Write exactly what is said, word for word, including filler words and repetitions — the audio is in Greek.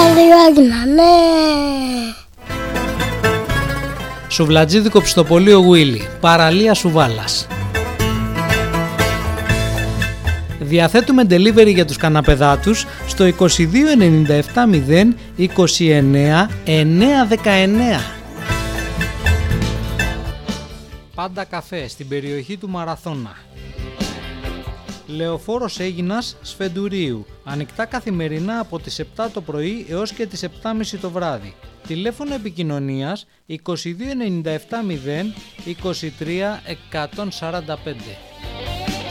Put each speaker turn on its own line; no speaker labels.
Έδεινα,
Σουβλατζίδικο Πιστοπολείο Γουίλι, παραλία Σουβάλας. Διαθέτουμε delivery για τους καναπεδάτους στο είκοσι δύο ενενήντα επτά μηδέν είκοσι εννέα εννιακόσια δεκαεννέα. Πάντα καφέ στην περιοχή του Μαραθώνα. Λεωφόρος Αίγινας Σφεντουρίου. Ανοιχτά καθημερινά από τις επτά το πρωί έως και τις επτά και μισή το βράδυ. Τηλέφωνο επικοινωνίας είκοσι δύο ενενήντα επτά μηδέν είκοσι τρία εκατόν σαράντα πέντε.